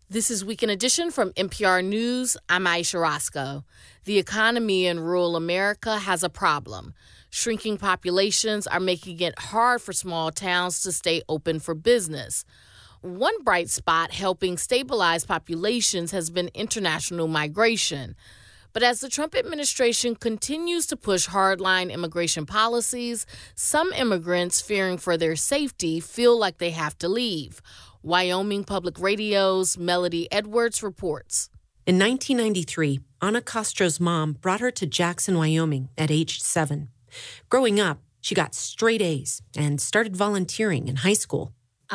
This is Weekend Edition from NPR News. I'm Aisha Roscoe. The economy in rural America has a problem. Shrinking populations are making it hard for small towns to stay open for business. One bright spot helping stabilize populations has been international migration. But as the Trump administration continues to push hardline immigration policies, some immigrants, fearing for their safety, feel like they have to leave. Wyoming Public Radio's Melody Edwards reports. In 1993, Ana Castro's mom brought her to Jackson, Wyoming at age 7. Growing up, she got straight A's and started volunteering in high school.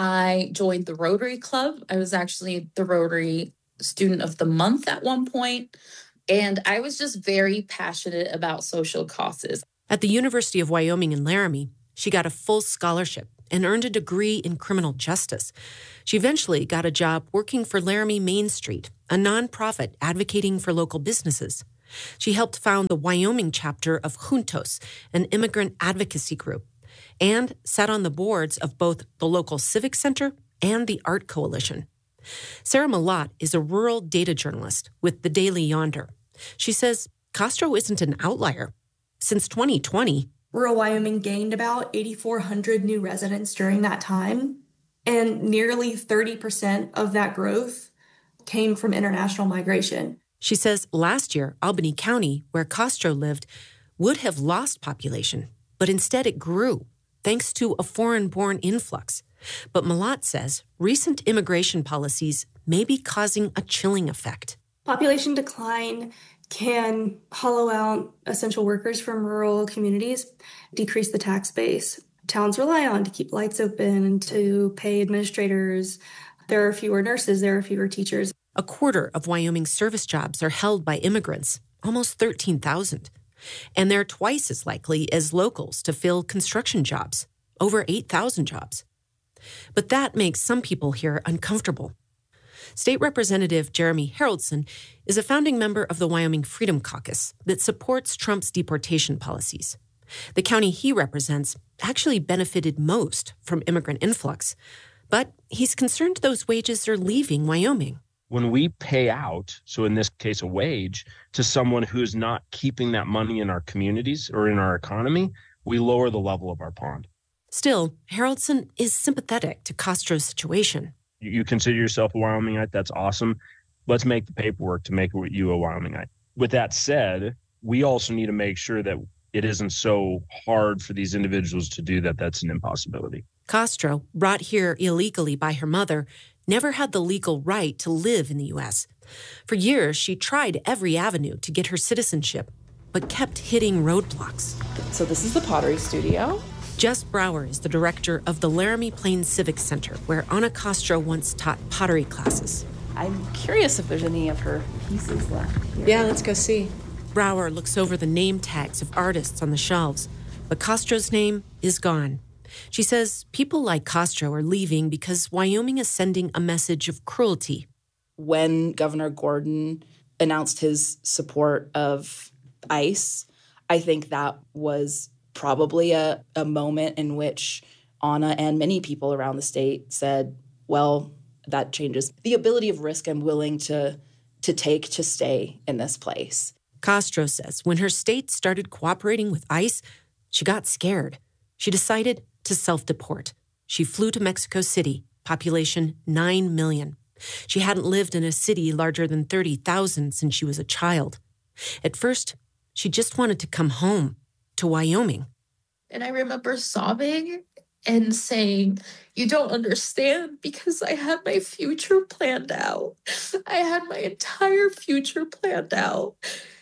I joined the Rotary Club. I was actually the Rotary Student of the Month at one point, and I was just very passionate about social causes. At the University of Wyoming in Laramie, she got a full scholarship and earned a degree in criminal justice. She eventually got a job working for Laramie Main Street, a nonprofit advocating for local businesses. She helped found the Wyoming chapter of Juntos, an immigrant advocacy group, and sat on the boards of both the local Civic Center and the Art Coalition. Sarah Malott is a rural data journalist with the Daily Yonder. She says Castro isn't an outlier. Since 2020, rural Wyoming gained about 8,400 new residents during that time, and nearly 30% of that growth came from international migration. She says last year, Albany County, where Castro lived, would have lost population, but instead it grew, thanks to a foreign-born influx. But Malott says recent immigration policies may be causing a chilling effect. Population decline can hollow out essential workers from rural communities, decrease the tax base. Towns rely on to keep lights open and to pay administrators. There are fewer nurses, there are fewer teachers. A quarter of Wyoming's service jobs are held by immigrants, almost 13,000. And they're twice as likely as locals to fill construction jobs, over 8,000 jobs. But that makes some people here uncomfortable. State Representative Jeremy Haroldson is a founding member of the Wyoming Freedom Caucus that supports Trump's deportation policies. The county he represents actually benefited most from immigrant influx, but he's concerned those wages are leaving Wyoming. When we pay out, so in this case a wage, to someone who's not keeping that money in our communities or in our economy, we lower the level of our pond. Still, Haroldson is sympathetic to Castro's situation. You consider yourself a Wyomingite, that's awesome. Let's make the paperwork to make you a Wyomingite. With that said, we also need to make sure that it isn't so hard for these individuals to do that. That's an impossibility. Castro, brought here illegally by her mother, never had the legal right to live in the U.S. For years, she tried every avenue to get her citizenship, but kept hitting roadblocks. So this is the pottery studio. Jess Brower is the director of the Laramie Plains Civic Center, where Ana Castro once taught pottery classes. I'm curious if there's any of her pieces left here. Yeah, let's go see. Brower looks over the name tags of artists on the shelves, but Castro's name is gone. She says people like Castro are leaving because Wyoming is sending a message of cruelty. When Governor Gordon announced his support of ICE, I think that was probably a moment in which Ana and many people around the state said, well, that changes the ability of risk I'm willing to take to stay in this place. Castro says when her state started cooperating with ICE, she got scared. She decided to self-deport. She flew to Mexico City, population 9 million. She hadn't lived in a city larger than 30,000 since she was a child. At first, she just wanted to come home, to Wyoming. And I remember sobbing and saying, you don't understand, because I had my future planned out. I had my entire future planned out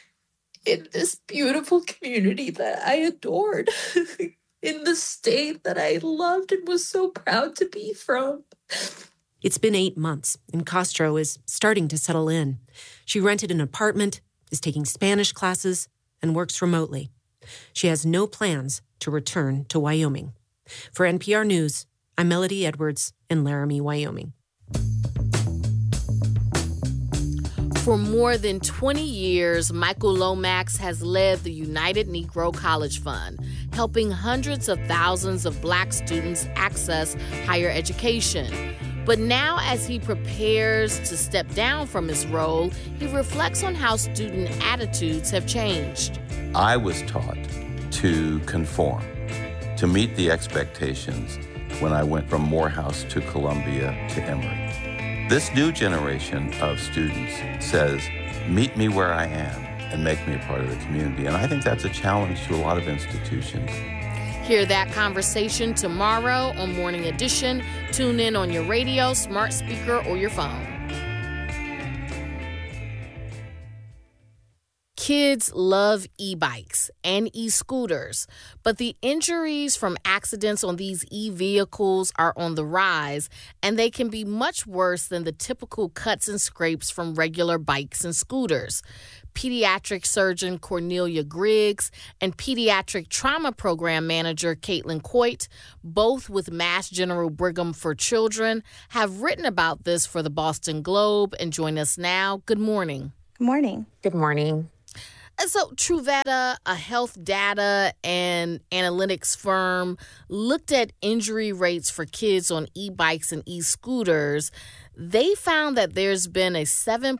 in this beautiful community that I adored, in the state that I loved and was so proud to be from. It's been 8 months, and Castro is starting to settle in. She rented an apartment, is taking Spanish classes, and works remotely. She has no plans to return to Wyoming. For NPR News, I'm Melody Edwards in Laramie, Wyoming. For more than 20 years, Michael Lomax has led the United Negro College Fund, helping hundreds of thousands of Black students access higher education. But now, as he prepares to step down from his role, he reflects on how student attitudes have changed. I was taught to conform, to meet the expectations when I went from Morehouse to Columbia to Emory. This new generation of students says, meet me where I am and make me a part of the community. And I think that's a challenge to a lot of institutions. Hear that conversation tomorrow on Morning Edition. Tune in on your radio, smart speaker, or your phone. Kids love e-bikes and e-scooters, but the injuries from accidents on these e-vehicles are on the rise, and they can be much worse than the typical cuts and scrapes from regular bikes and scooters. Pediatric surgeon Cornelia Griggs and pediatric trauma program manager Caitlin Coit, both with Mass General Brigham for Children, have written about this for the Boston Globe and join us now. Good morning. Good morning. Good morning. And so Truveta, a health data and analytics firm, looked at injury rates for kids on e-bikes and e-scooters. They found that there's been a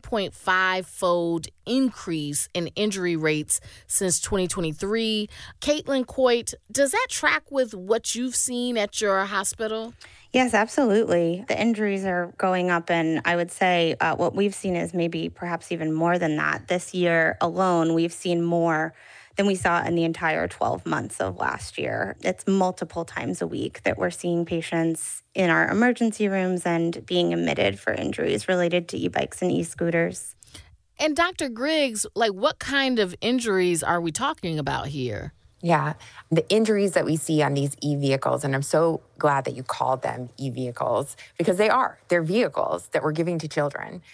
7.5-fold increase in injury rates since 2023. Caitlin Coit, does that track with what you've seen at your hospital? Yes, absolutely. The injuries are going up, and I would say what we've seen is maybe perhaps even more than that. This year alone, we've seen more than we saw in the entire 12 months of last year. It's multiple times a week that we're seeing patients in our emergency rooms and being admitted for injuries related to e-bikes and e-scooters. And Dr. Griggs, what kind of injuries are we talking about here? Yeah, the injuries that we see on these e-vehicles, and I'm so glad that you called them e-vehicles, because they're vehicles that we're giving to children.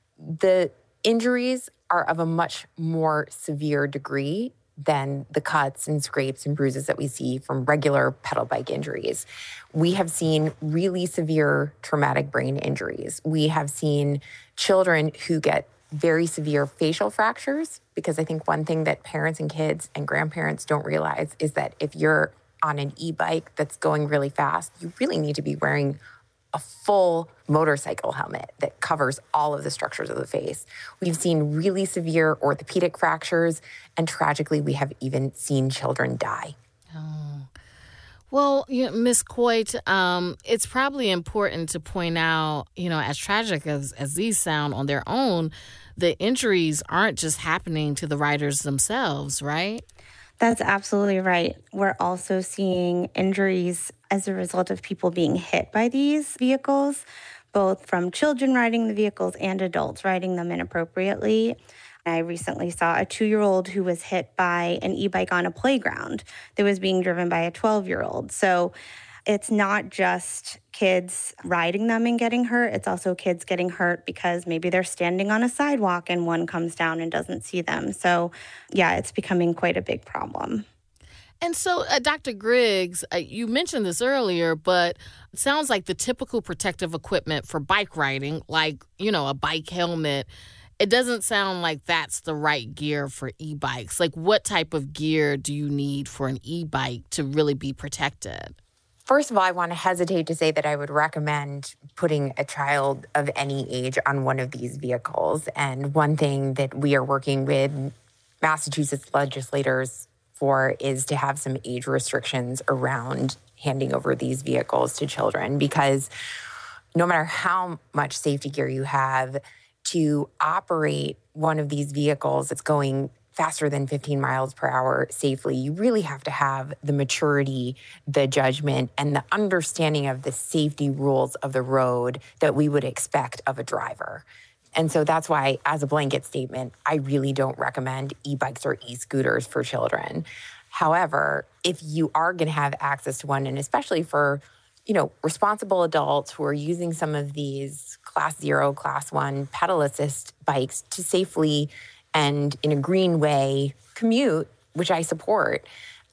The injuries are of a much more severe degree than the cuts and scrapes and bruises that we see from regular pedal bike injuries. We have seen really severe traumatic brain injuries. We have seen children who get very severe facial fractures, because I think one thing that parents and kids and grandparents don't realize is that if you're on an e-bike that's going really fast, you really need to be wearing a full motorcycle helmet that covers all of the structures of the face. We've seen really severe orthopedic fractures, and tragically, we have even seen children die. Oh. Well, Ms. Coit, it's probably important to point out, as tragic as these sound on their own, the injuries aren't just happening to the riders themselves, right? That's absolutely right. We're also seeing injuries as a result of people being hit by these vehicles, both from children riding the vehicles and adults riding them inappropriately. I recently saw a 2-year-old who was hit by an e-bike on a playground that was being driven by a 12-year-old. So it's not just kids riding them and getting hurt. It's also kids getting hurt because maybe they're standing on a sidewalk and one comes down and doesn't see them. So, yeah, it's becoming quite a big problem. And so, Dr. Griggs, you mentioned this earlier, but it sounds like the typical protective equipment for bike riding, a bike helmet, it doesn't sound like that's the right gear for e-bikes. What type of gear do you need for an e-bike to really be protected? First of all, I want to hesitate to say that I would recommend putting a child of any age on one of these vehicles. And one thing that we are working with Massachusetts legislators for is to have some age restrictions around handing over these vehicles to children, because no matter how much safety gear you have, to operate one of these vehicles that's going faster than 15 miles per hour safely, you really have to have the maturity, the judgment, and the understanding of the safety rules of the road that we would expect of a driver. And so that's why, as a blanket statement, I really don't recommend e-bikes or e-scooters for children. However, if you are going to have access to one, and especially for, responsible adults who are using some of these Class 0, Class 1 pedal assist bikes to safely and in a green way commute, which I support,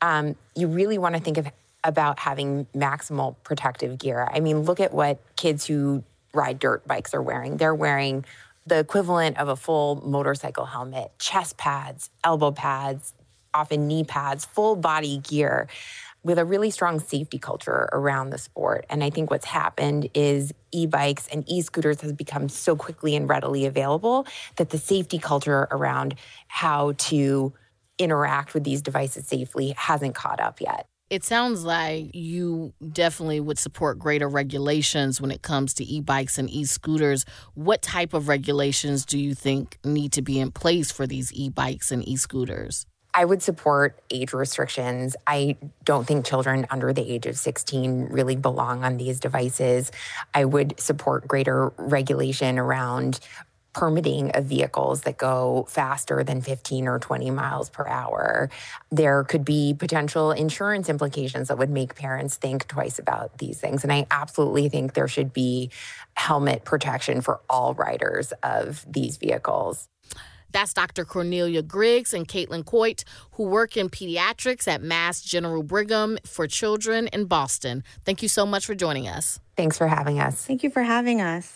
you really want to think about having maximal protective gear. I mean, look at what kids who ride dirt bikes are wearing. They're wearing the equivalent of a full motorcycle helmet, chest pads, elbow pads, often knee pads, full body gear. with a really strong safety culture around the sport. And I think what's happened is e-bikes and e-scooters has become so quickly and readily available that the safety culture around how to interact with these devices safely hasn't caught up yet. It sounds like you definitely would support greater regulations when it comes to e-bikes and e-scooters. What type of regulations do you think need to be in place for these e-bikes and e-scooters? I would support age restrictions. I don't think children under the age of 16 really belong on these devices. I would support greater regulation around permitting of vehicles that go faster than 15 or 20 miles per hour. There could be potential insurance implications that would make parents think twice about these things. And I absolutely think there should be helmet protection for all riders of these vehicles. That's Dr. Cornelia Griggs and Caitlin Coit, who work in pediatrics at Mass General Brigham for Children in Boston. Thank you so much for joining us. Thanks for having us. Thank you for having us.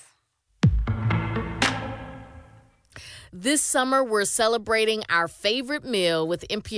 This summer, we're celebrating our favorite meal with NPR